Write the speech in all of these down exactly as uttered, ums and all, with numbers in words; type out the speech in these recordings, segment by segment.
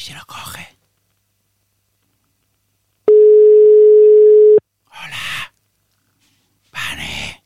si lo coge. Hola. Vane.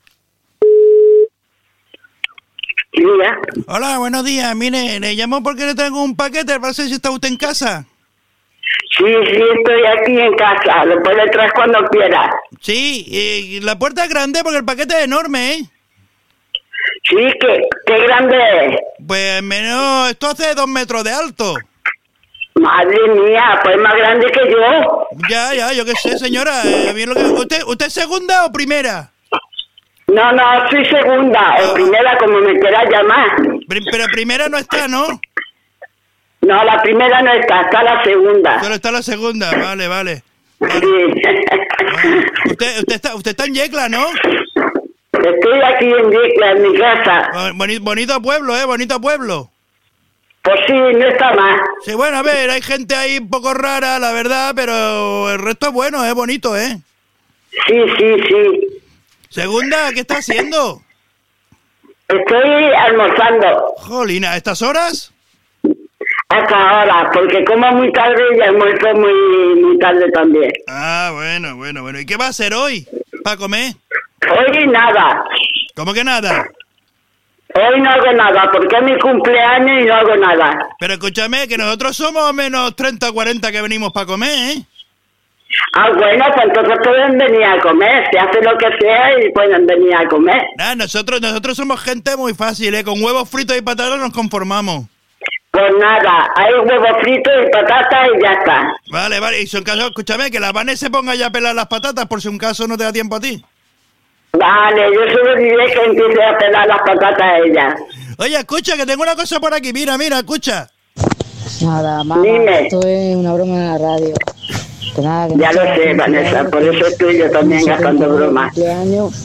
Diga. Hola, buenos días. Mire, le llamo porque le traigo un paquete. No sé si está usted en casa. Sí, sí, estoy aquí en casa. Lo puede traer cuando quiera. Sí, y la puerta es grande porque el paquete es enorme, ¿eh? Sí, ¿qué, qué grande es? Pues menos, esto hace dos metros de alto. Madre mía, pues más grande que yo. Ya, ya, yo qué sé, señora. Eh, bien lo que, ¿usted, ¿Usted es segunda o primera? No, no, soy segunda o primera, como me quieras llamar. Pri- Pero primera no está, ¿no? No, la primera no está, está la segunda. Solo está la segunda, vale, vale. vale. Sí. Bueno, usted, usted, está, usted está en Yecla, ¿no? Estoy aquí en Yecla, en mi casa. Boni- bonito pueblo, ¿eh? Bonito pueblo. Pues sí, no está mal. Sí, bueno, a ver, hay gente ahí un poco rara, la verdad, pero el resto es bueno, es bonito, ¿eh? Sí, sí, sí. Segunda, ¿qué está haciendo? Estoy almorzando Jolina, ¿a estas horas? hasta ahora, porque como muy tarde y almuerzo muy, muy tarde también. Ah, bueno, bueno, bueno. ¿Y qué va a hacer hoy para comer? Hoy nada. ¿Cómo que nada? Hoy no hago nada, porque es mi cumpleaños y no hago nada. Pero escúchame, que nosotros somos menos treinta o cuarenta que venimos para comer, ¿eh? Ah, bueno, pues entonces pueden venir a comer. Se hace lo que sea y pueden venir a comer. Nah, nosotros, nosotros somos gente muy fácil, ¿eh? Con huevos fritos y patatas nos conformamos. Pues nada, hay huevos fritos y patatas y ya está. Vale, vale. Y si en caso, escúchame, que la Vane se ponga ya a pelar las patatas por si un caso no te da tiempo a ti. Vale, yo solo diré que empiece a pelar las patatas a ella. Oye, escucha, que tengo una cosa por aquí. Mira, mira, escucha. Nada, mamá, Dime. esto es una broma en la radio. Que nada, que Ya no lo sé, Vanessa, por eso estoy yo también gastando bromas. cumpleaños,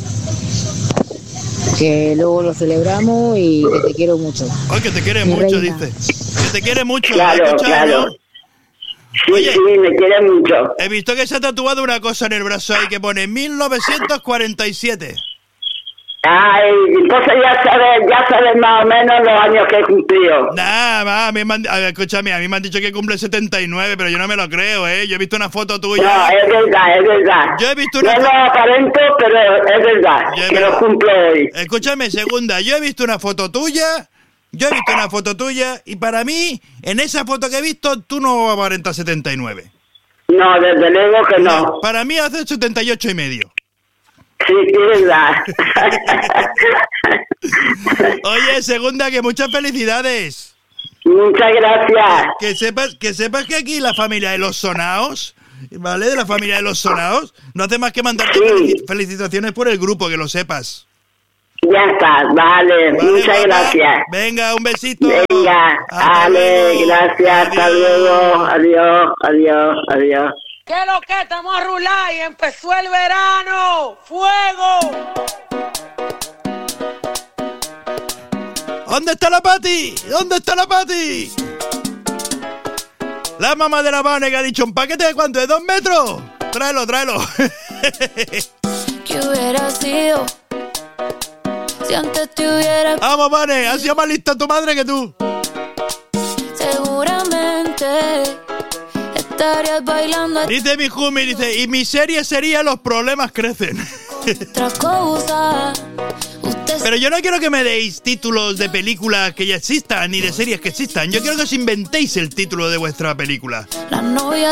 que luego lo celebramos y que te quiero mucho. Ay, que te quiere Mi mucho, reina. dice. Que te quiere mucho. Claro, ¿has escuchado, claro. no? Sí, Oye. sí, me quiere mucho. He visto que se ha tatuado una cosa en el brazo ahí que pone mil novecientos cuarenta y siete. Ay, entonces ya sabes, ya sabes más o menos los años que he cumplido. Nah, va, a mí me han, a ver, escúchame, a mí me han dicho que cumple setenta y nueve, pero yo no me lo creo, ¿eh? Yo he visto una foto tuya. No, es verdad, es verdad. Yo he visto No una lo aparento, pero es verdad, Yo he que visto- lo cumplo hoy. Escúchame, segunda, yo he visto una foto tuya, yo he visto una foto tuya, y para mí, en esa foto que he visto, tú no aparentas setenta y nueve. No, desde luego que no. Para mí hace setenta y ocho y medio. Sí, sí, es verdad. Oye, segunda, que muchas felicidades. Muchas gracias. Que sepas, que sepas que aquí la familia de los sonaos, ¿vale? De la familia de los sonaos, no hace más que mandarte Sí. felici- felicitaciones por el grupo, que lo sepas. Ya está, vale, ¿Vale, muchas guapa? gracias. Venga, un besito. Venga, Hasta vale, luego. gracias, hasta Adiós. luego. Adiós, adiós, adiós. ¿Qué es lo que estamos a rular y empezó el verano? ¡Fuego! ¿Dónde está la Pati? ¿Dónde está la Pati? La mamá de la Vane que ha dicho un paquete de cuánto, de dos metros. Tráelo, tráelo. ¿Qué hubiera sido si antes te hubiera... Vamos, Vane, ha sido más lista tu madre que tú. Seguramente estarías bailando Dice mi Jumi, dice, y mi serie sería Los problemas crecen. otra cosa. Usted Pero yo no quiero que me deis títulos de películas que ya existan, ni de series que existan. Yo quiero que os inventéis el título de vuestra película. la novia